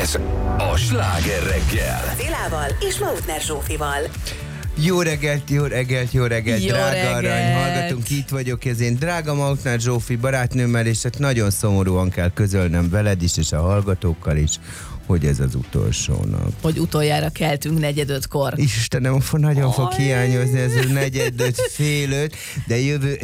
Ez a Sláger reggel. Szilával és Lautner Zsófival. Jó reggelt, jó reggelt, jó reggelt, jó drága reggelt. arany hallgatunk, itt vagyok, ez én drága Lautner Zsófi barátnőmmel, és hát nagyon szomorúan kell közölnöm veled is, és a hallgatókkal is, hogy ez az utolsó nap. Hogy utoljára keltünk 4:45-kor. Istenem, nagyon fog hiányozni ez a 4:45, fél 5, de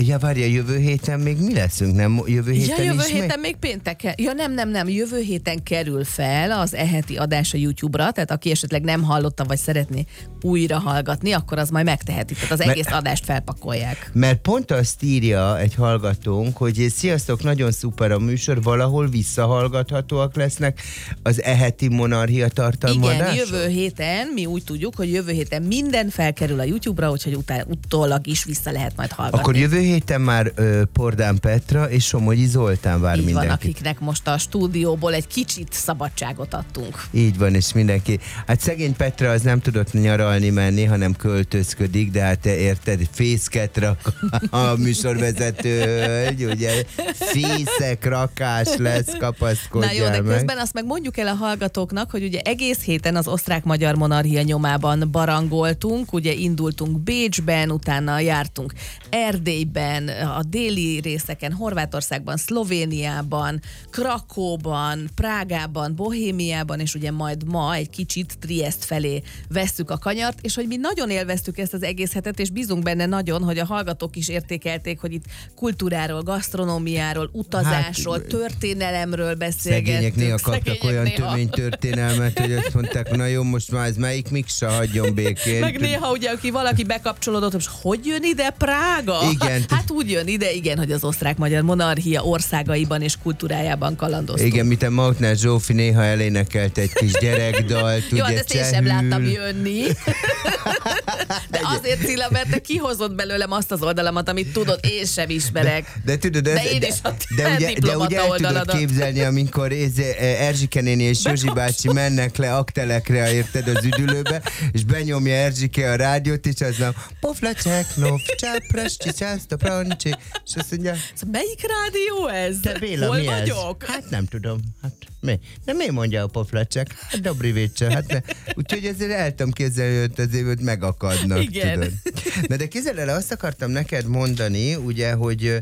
jövő héten még mi leszünk, nem? Jövő héten még pénteken. Ja, nem. Jövő héten kerül fel az eheti adás a YouTube-ra, tehát aki esetleg nem hallotta, vagy szeretné újra hallgatni, akkor az majd megteheti. Tehát az egész adást felpakolják. Mert pont azt írja egy hallgatónk, hogy sziasztok, nagyon szuper a műsor, valahol visszahallgathatóak lesznek az eheti monarchia tartalmadások? Igen, jövő héten, mi úgy tudjuk, hogy jövő héten minden felkerül a YouTube-ra, úgyhogy utólag is vissza lehet majd hallgatni. Akkor jövő héten már Pordán Petra és Somogyi Zoltán vár így mindenkit. van, akiknek most a stúdióból egy kicsit szabadságot adtunk. Így van, és mindenki. Hát szegény Petra az nem tudott nyaralni menni, hanem költözködik, de hát te érted, fészket rak a műsorvezető, ugye fészek rakás lesz, kapaszkodjál. Na jó, de meg. közben azt meg mondjuk el a hallgatóknak, hogy ugye egész héten az osztrák-magyar monarchia nyomában barangoltunk, ugye indultunk Bécsben, utána jártunk Erdélyben, a déli részeken, Horvátországban, Szlovéniában, Krakóban, Prágában, Bohémiában, és ugye majd ma egy kicsit Triest felé vesszük a kanyart, és hogy mi nagyon élveztük ezt az egész hetet, és bízunk benne nagyon, hogy a hallgatók is értékelték, hogy itt kultúráról, gasztronómiáról, utazásról, történelemről beszélgettünk. Szegények néha kaptak olyan tömény történelmet, hogy azt mondták, na jó, most már ez melyik miksa hagyjon békén. Meg néha ugye, aki valaki bekapcsolódott, és hogy jön ide Prága? Igen. Hát úgy jön ide, igen, hogy az osztrák-magyar monarchia országaiban és kultúrájában kalandoztunk. Igen, mint a Lautner Zsófi néha elénekelt egy kis gyerekdalt, jó, ugye hát ezt én sem láttam jönni. De azért, Cilla, mert te kihozott belőlem azt az oldalamat, amit tudod, én sem ismerek. De tudod, de én is a de ugye el tudod oldaladat képzelni, amikor Erzsike néni és Józsi bácsi mennek le aktelekre, érted, az üdülőbe, és benyomja Erzsike a rádiót, és az a poflacsek, nov, csáprasti, császta, prancsi, és azt mondja, melyik rádió ez? te Béla, hol mi vagyok? Ez? Hát nem tudom. Hát mi? De mi mondja a poflacsek? Hát Dobrivics. Hát úgyhogy ezért el tudom képzelni, hogy azért megakadnak. Igen. Tudod. Na de képzeld el, azt akartam neked mondani, ugye, hogy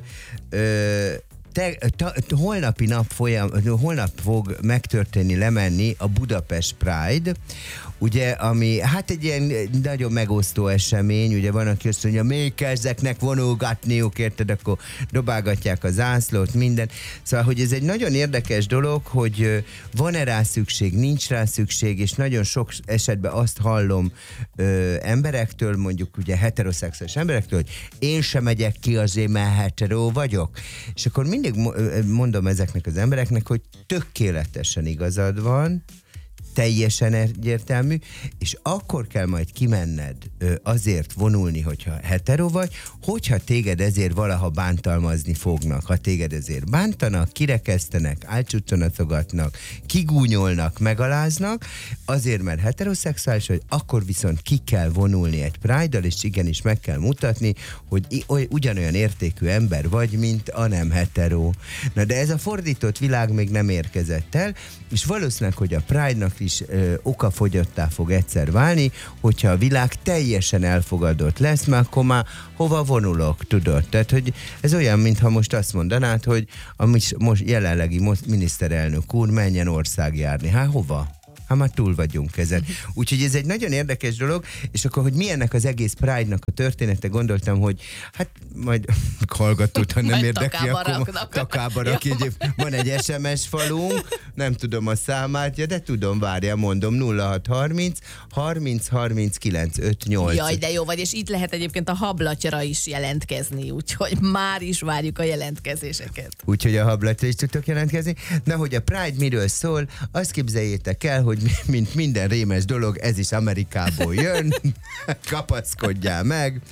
holnap fog megtörténni, lemenni a Budapest Pride, ugye, ami hát egy ilyen nagyon megosztó esemény, ugye van, aki azt mondja, még ezeknek vonulgatniuk, érted, akkor dobálgatják a zászlót, minden. Szóval, hogy ez egy nagyon érdekes dolog, hogy van-e rá szükség, nincs rá szükség, és nagyon sok esetben azt hallom emberektől, mondjuk ugye heteroszexuális emberektől, hogy én sem megyek ki azért, mert hetero vagyok. És akkor mindig mondom ezeknek az embereknek, hogy tökéletesen igazad van, teljesen egyértelmű, és akkor kell majd kimenned azért vonulni, hogyha hetero vagy, hogyha téged ezért valaha bántalmazni fognak. Ha téged ezért bántanak, kirekesztenek, álcsuttonacogatnak, kigúnyolnak, megaláznak, azért, mert heteroszexuális vagy, akkor viszont ki kell vonulni egy Pride-dal, és igenis meg kell mutatni, hogy ugyanolyan értékű ember vagy, mint a nem hetero. Na de ez a fordított világ még nem érkezett el, és valószínűleg, hogy a Pride-nak is okafogyottá fog egyszer válni, hogyha a világ teljesen elfogadott lesz, mert akkor már hova vonulok, tudod? Tehát, hogy ez olyan, mintha most azt mondanád, hogy a most jelenlegi miniszterelnök úr menjen országjárni. Hát hova? Hát már túl vagyunk ezen. Úgyhogy ez egy nagyon érdekes dolog, és akkor, hogy milyennek az egész Pride-nak a története, gondoltam, hogy hát majd hallgatót, ha nem majd érdekli, akkor takába rakja. Van egy SMS falunk, nem tudom a számát, de tudom, várjál, mondom, 0630 30 39 58. Jaj, de jó vagy, és itt lehet egyébként a hablatyra is jelentkezni, úgyhogy már is várjuk a jelentkezéseket. Úgyhogy a hablatyra is tudtok jelentkezni. Na, hogy a Pride miről szól, azt képzeljétek el, hogy mint minden rémes dolog, ez is Amerikából jön, kapaszkodjál meg.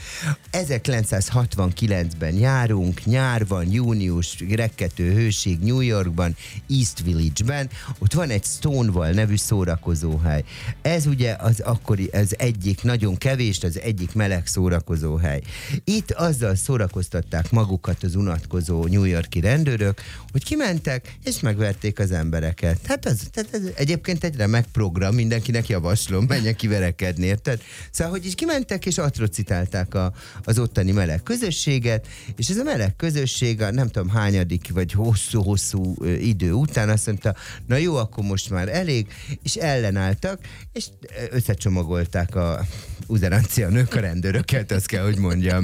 1969-ben járunk, nyár van, június, reggtől hőség New Yorkban, East Village-ben, ott van egy Stonewall nevű szórakozóhely. Ez ugye az akkori, ez egyik nagyon kevés, az egyik meleg szórakozóhely. Itt azzal szórakoztatták magukat az unatkozó New York-i rendőrök, hogy kimentek, és megverték az embereket. Hát ez egyébként egy remek program, mindenkinek javaslom, menjen kiverekedni, érted? Szóval, hogy is kimentek, és atrocitálták az ottani meleg közösséget, és ez a meleg közösség, nem tudom hányadik, vagy hosszú-hosszú idő után azt mondta, na jó, akkor most már elég, és ellenálltak, és összecsomagolták a uzerancia nők a rendőröket, azt kell, hogy mondjam.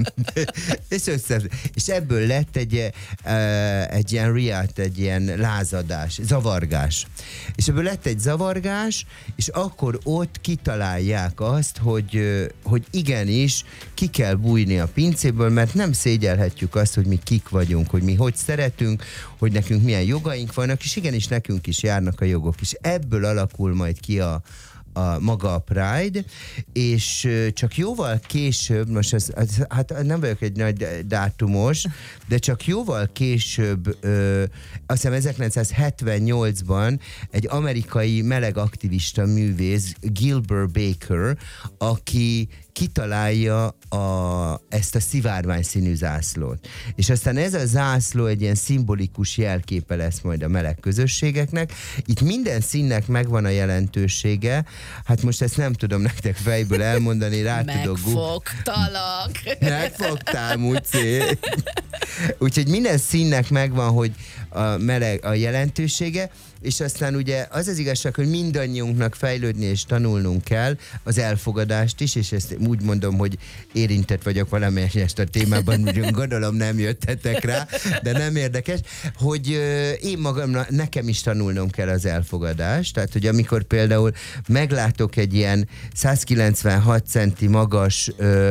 és ebből lett egy ilyen riát, egy ilyen lázadás, zavargás. És ebből lett egy zavargás, és akkor ott kitalálják azt, hogy igenis ki kell bújni a pincéből, mert nem szégyelhetjük azt, hogy mi kik vagyunk, hogy mi hogy szeretünk, hogy nekünk milyen jogaink vannak, és igenis nekünk is járnak a jogok. És ebből alakul majd ki a maga a Pride, és csak jóval később, most hát nem vagyok egy nagy dátumos, de csak jóval később, azt hiszem 1978-ban egy amerikai meleg aktivista művész, Gilbert Baker, aki kitalálja ezt a szivárvány színű zászlót. És aztán ez a zászló egy ilyen szimbolikus jelképe lesz majd a meleg közösségeknek. Itt minden színnek megvan a jelentősége. Hát most ezt nem tudom nektek fejből elmondani, rá tudok. Megfogtalak. Megfogtál, Muci. Úgyhogy minden színnek megvan, hogy a jelentősége, és aztán ugye az az igazság, hogy mindannyiunknak fejlődni és tanulnunk kell az elfogadást is, és ezt úgy mondom, hogy érintett vagyok valamelyest a témában, gondolom nem jöttetek rá, de nem érdekes, hogy én magamnak, nekem is tanulnom kell az elfogadást, tehát hogy amikor például meglátok egy ilyen 196 centi magas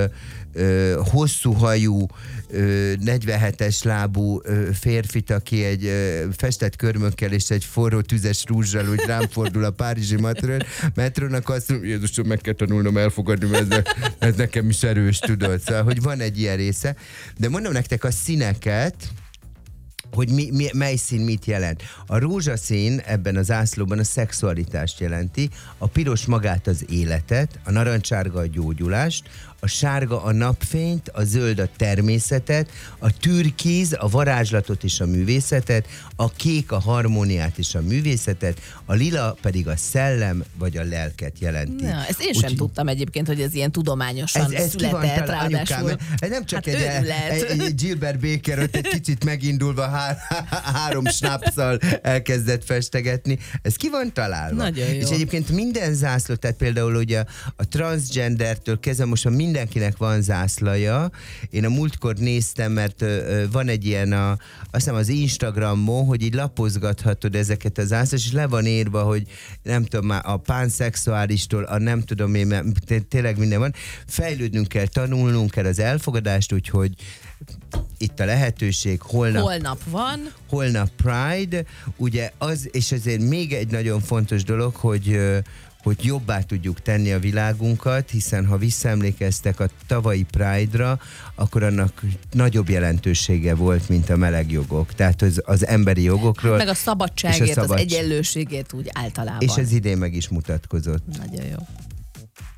hosszú hajú, 47-es lábú férfit, aki egy festett körmökkel és egy forró tüzes rúzsal úgy rám fordul a párizsi metrónak, azt mondom, Jézusom, meg kell tanulnom elfogadni, mert ez nekem is erős, tudod. Szóval, hogy van egy ilyen része. De mondom nektek a színeket, hogy mely szín mit jelent. A rózsaszín ebben az zászlóban a szexualitást jelenti, a piros magát az életet, a narancsárga a gyógyulást, a sárga a napfényt, a zöld a természetet, a türkiz a varázslatot és a művészetet, a kék a harmóniát és a művészetet, a lila pedig a szellem vagy a lelket jelenti. Na, ezt én sem tudtam egyébként, hogy ez ilyen tudományosan született, ráadásul. Ez nem csak egy Gilbert Baker, ott egy kicsit megindulva három snapszal elkezdett festegetni. Ez ki van találva. Nagyon jó. És egyébként minden zászló, tehát például ugye a transgendertől kezdve most mindenkinek van zászlaja. Én a múltkor néztem, mert van egy ilyen azt hiszem az Instagramon, hogy így lapozgathatod ezeket az zászlós, és le van írva, hogy nem tudom már a pánszexuálistól, a nem tudom én, mert tényleg minden van. Fejlődnünk kell, tanulnunk kell az elfogadást, úgyhogy itt a lehetőség, holnap van. Holnap Pride, ugye az, és azért még egy nagyon fontos dolog, hogy jobbá tudjuk tenni a világunkat, hiszen ha visszaemlékeztek a tavalyi Pride-ra, akkor annak nagyobb jelentősége volt, mint a meleg jogok. Tehát az emberi jogokról. Meg a szabadságért, az egyenlőségért úgy általában. És ez idén meg is mutatkozott. Nagyon jó.